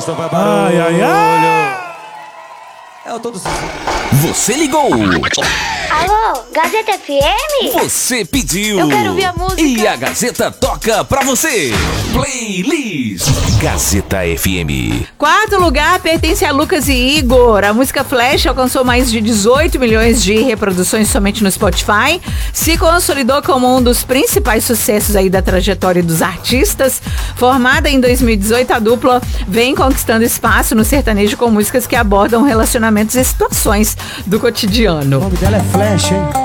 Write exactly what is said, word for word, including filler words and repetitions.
Então vai barulho. Ai, ai, ai. É o todo Você ligou. Alô, Gazeta F M? Você pediu. Eu quero ouvir a música. E a Gazeta toca pra você. Playlist Gazeta F M. Quarto lugar pertence a Lucas e Igor. A música Flash alcançou mais de dezoito milhões de reproduções somente no Spotify. Se consolidou como um dos principais sucessos aí da trajetória dos artistas. Formada em dois mil e dezoito, a dupla vem conquistando espaço no sertanejo com músicas que abordam relacionamentos e situações do cotidiano. O nome dela é Flash, hein?